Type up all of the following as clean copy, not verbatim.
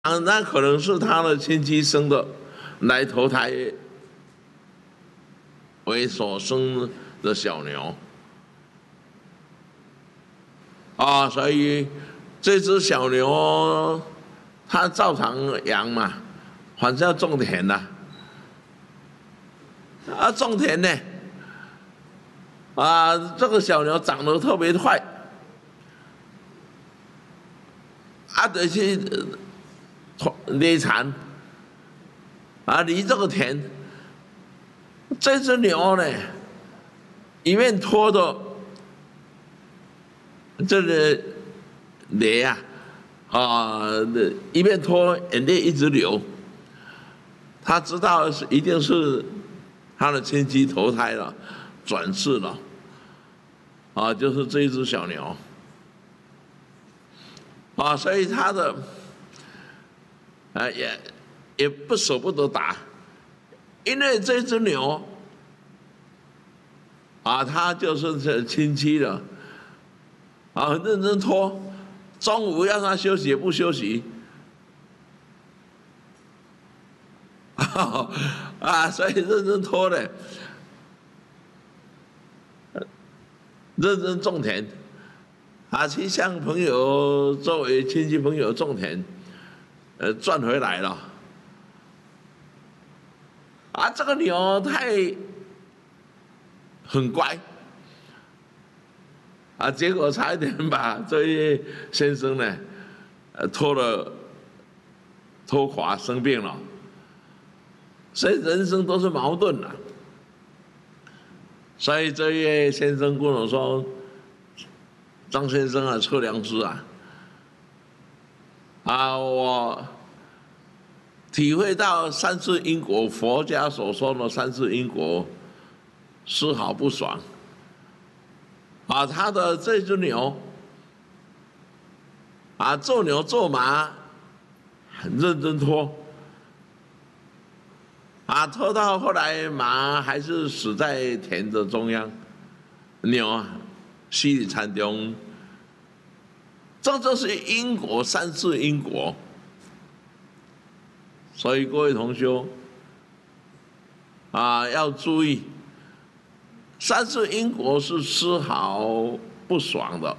那可能是他的亲戚生的，来投胎为所生的小牛啊，所以这只小牛它照常养嘛，反正要种田呐，种田呢，这个小牛长得特别快，得去犁残，犁这个田，这只牛呢，一面拖着这个犁一面拖，眼泪一直流。他知道一定是他的亲戚投胎了，转世了，就是这一只小牛，所以他的也不舍不得打，因为这只牛他就是亲戚了，很认真拖，中午让他休息也不休息，所以认真拖的，认真种田，去向朋友作为亲戚朋友种田，赚回来了。这个牛很乖，结果差一点把这位先生呢，拖垮生病了。所以人生都是矛盾的。所以这位先生跟我说：“张先生测量师我体会到三世因果，佛家所说的三世因果，丝毫不爽。他的这只牛，做牛做马，很认真拖。”拖到后来，马还是死在田的中央，牛死里残中，这就是因果，三世因果。所以各位同修要注意，三世因果是丝毫不爽的。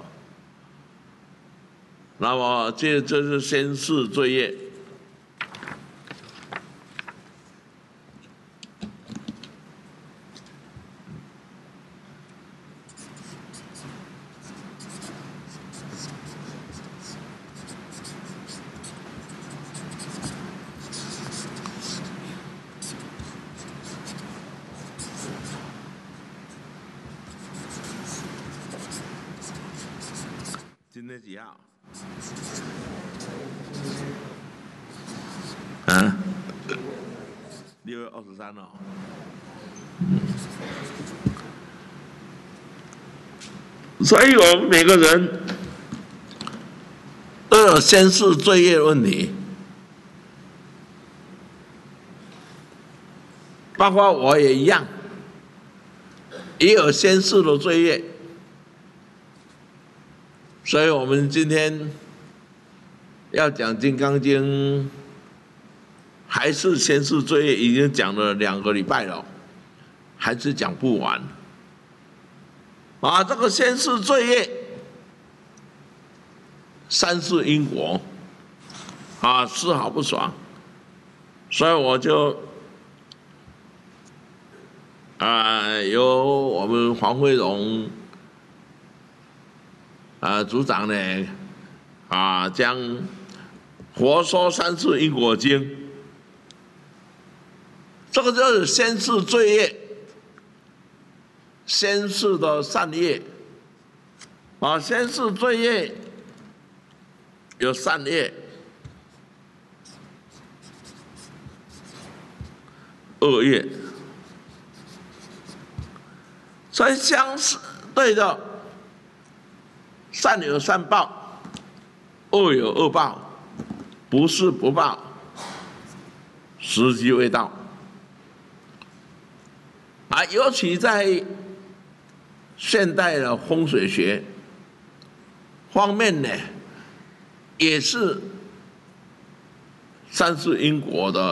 那么这是先世罪业。今天几号？6月23号。所以我们每个人都有先世罪业问题，包括我也一样，也有先世的罪业。所以我们今天要讲《金刚经》，还是先世罪业，已经讲了2个礼拜了，还是讲不完。这个先世罪业，三世因果，丝毫不爽。所以我就由我们黄惠荣组长呢，将《佛说三世因果经》，这个就是先世罪业，先世的善业，先世罪业有善业、恶业，所以相对的。善有善报，恶有恶报，不是不报，时机未到。尤其在现代的风水学方面呢，也是三世因果的